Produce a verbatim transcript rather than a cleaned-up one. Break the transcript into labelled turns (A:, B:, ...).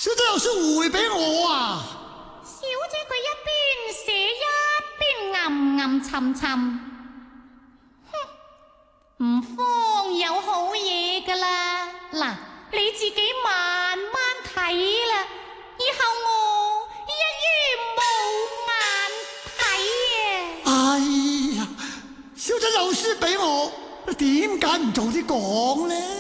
A: 小姐有書回俾我啊！
B: 小姐佢一邊寫一邊暗暗沉沉，哼，唔慌有好嘢噶啦。嗱，你自己慢慢睇啦，以後我一於冇眼睇啊！
A: 哎呀，小姐有書俾我，點解唔早啲講呢？